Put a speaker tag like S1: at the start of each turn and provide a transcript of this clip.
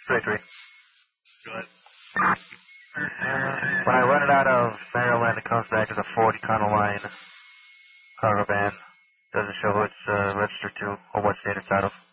S1: 283.
S2: Go ahead.
S1: When I run it out of Maryland, it comes back as a Ford Econoline cargo van. Doesn't show who it's registered to or what state it's out of.